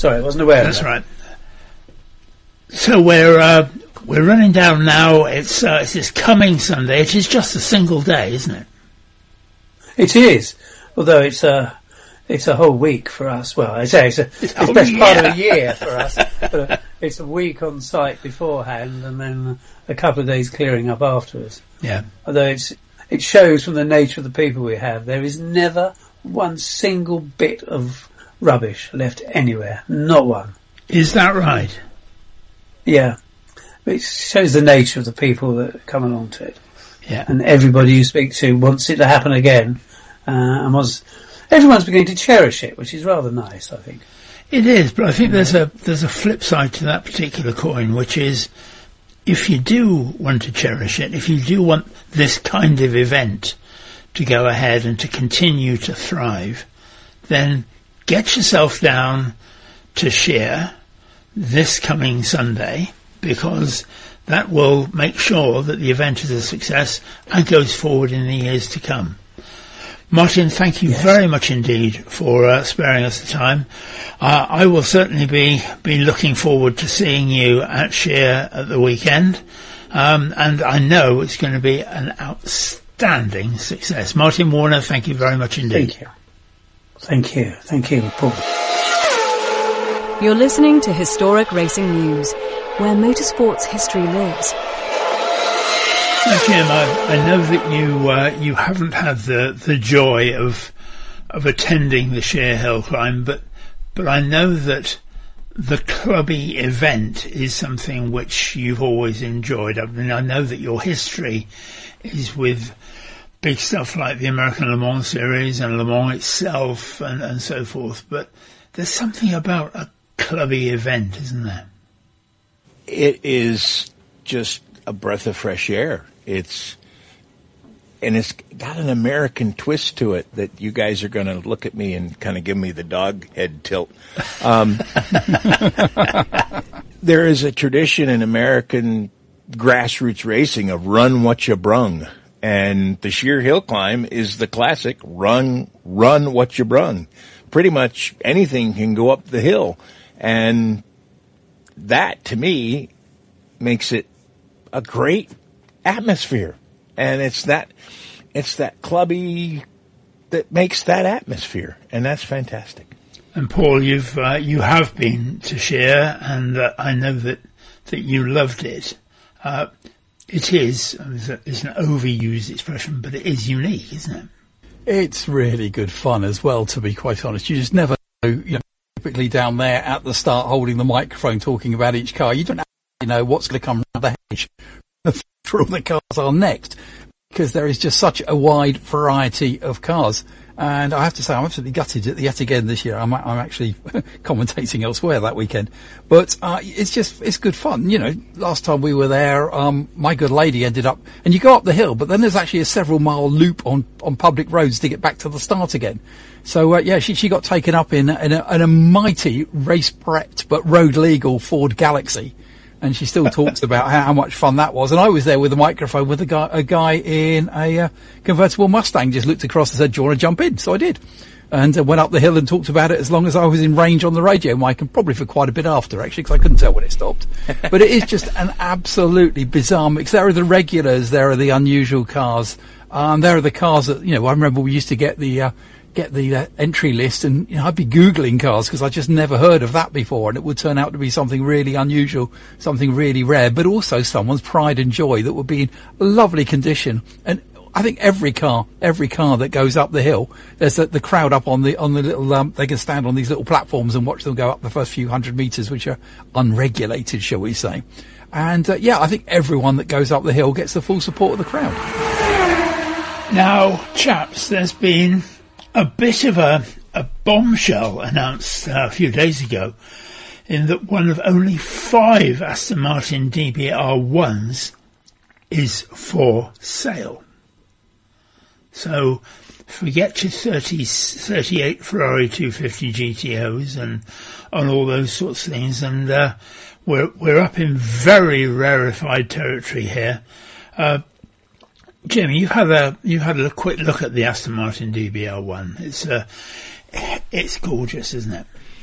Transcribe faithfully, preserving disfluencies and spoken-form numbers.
Sorry, I wasn't aware That's of that. right. So we're uh, we're running down now. It's uh, it's this coming Sunday. It is just a single day, isn't it? It is, although it's a it's a whole week for us. Well, I say it's a it's the Oh, best yeah. part of a year for us. But it's a week on site beforehand, and then a couple of days clearing up afterwards. Yeah. Although it's it shows from the nature of the people we have, there is never one single bit of rubbish left anywhere. Not one. Is that right? Yeah. It shows the nature of the people that come along to it. Yeah. And everybody you speak to wants it to happen again. Uh, and was, everyone's beginning to cherish it, which is rather nice, I think. It is, but I think there's a there's a flip side to that particular coin, which is if you do want to cherish it, if you do want this kind of event to go ahead and to continue to thrive, then get yourself down to Sheer this coming Sunday, because that will make sure that the event is a success and goes forward in the years to come. Martin, thank you yes. very much indeed for uh, sparing us the time. Uh, I will certainly be, be looking forward to seeing you at Sheer at the weekend, um, and I know it's going to be an outstanding success. Martin Warner, thank you very much indeed. Thank you. Thank you. Thank you, Paul. You're listening to Historic Racing News, where motorsports history lives. Now, Jim, I, I know that you uh, you haven't had the, the joy of of attending the Sheer Hill Climb, but but I know that the clubby event is something which you've always enjoyed. I mean, I know that your history is with big stuff like the American Le Mans Series and Le Mans itself and, and so forth, but there's something about a clubby event, isn't there? It is just a breath of fresh air. It's, and it's got an American twist to it that you guys are going to look at me and kind of give me the dog head tilt. Um, there is a tradition in American grassroots racing of run what you brung. And the Sheer Hill Climb is the classic run, run what you brung. Pretty much anything can go up the hill. And that, to me, makes it a great atmosphere. And it's that, it's that clubby that makes that atmosphere. And that's fantastic. And Paul, you've, uh, you have been to Sheer, and uh, I know that, that you loved it. Uh, it is, it's an overused expression, but it is unique, isn't it? It's really good fun as well, to be quite honest. You just never know, you know, typically down there at the start holding the microphone talking about each car. You don't actually know what's going to come around the hedge for all the cars are next, because there is just such a wide variety of cars. And I have to say, I'm absolutely gutted yet again this year. I'm, I'm actually commentating elsewhere that weekend. But uh, it's just, it's good fun. You know, last time we were there, um, my good lady ended up, and you go up the hill, but then there's actually a several mile loop on, on public roads to get back to the start again. So, uh, yeah, she, she got taken up in, in, a, in a mighty race-prepped but road-legal Ford Galaxy. And she still talks about how, how much fun that was. And I was there with a microphone with a guy, a guy in a uh, convertible Mustang, just looked across and said, "Do you want to jump in?" So I did. And uh, went up the hill and talked about it as long as I was in range on the radio mic, and probably for quite a bit after, actually, because I couldn't tell when it stopped. But it is just an absolutely bizarre mix. There are the regulars, there are the unusual cars, um, there are the cars that, you know, I remember we used to get the... Uh, get the uh, entry list, and you know, I'd be Googling cars because I just never heard of that before, and it would turn out to be something really unusual, something really rare, but also someone's pride and joy that would be in lovely condition. And I think every car, every car that goes up the hill, there's the, the crowd up on the, on the little, um, they can stand on these little platforms and watch them go up the first few hundred metres, which are unregulated, shall we say. And uh, yeah, I think everyone that goes up the hill gets the full support of the crowd. Now, chaps, there's been a bit of a, a bombshell announced uh, a few days ago, in that one of only five Aston Martin D B R ones is for sale. So forget your thirty, thirty-eight Ferrari two fifty G T Os and on all those sorts of things, and uh, we're we're up in very rarefied territory here. Uh, Jim, you've had a you've had a quick look at the Aston Martin D B R one. It's uh, it's gorgeous, isn't it?